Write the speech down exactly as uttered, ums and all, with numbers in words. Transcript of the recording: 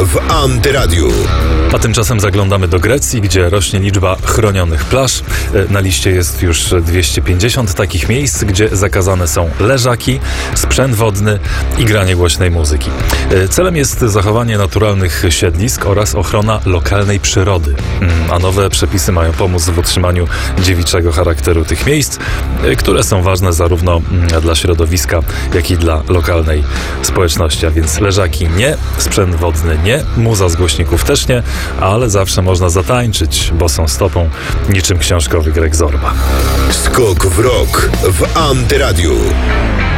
w Antyradiu. A tymczasem zaglądamy do Grecji, gdzie rośnie liczba chronionych plaż. Na liście jest już dwieście pięćdziesiąt takich miejsc, gdzie zakazane są leżaki, sprzęt wodny i granie głośnej muzyki. Celem jest zachowanie naturalnych siedlisk oraz ochrona lokalnej przyrody. A nowe przepisy mają pomóc w utrzymaniu dziewiczego charakteru tych miejsc, które są ważne zarówno dla środowiska, jak i dla lokalnej społeczności. A więc leżaki nie, sprzęt wodny nie, muza z głośników też nie, ale zawsze można zatańczyć bosą stopą, niczym książkowy Greg Zorba. Skok w rok w Antyradiu.